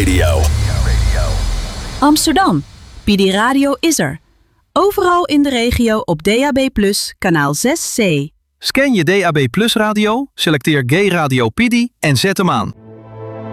Radio. Amsterdam. PD Radio is er. Overal in de regio op DAB+, kanaal 6C. Scan je DAB Plus radio, selecteer Gay Radio PD en zet hem aan.